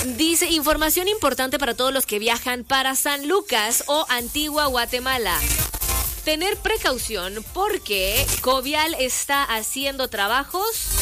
Dice, información importante para todos los que viajan para San Lucas o Antigua Guatemala. Tener precaución porque Covial está haciendo trabajos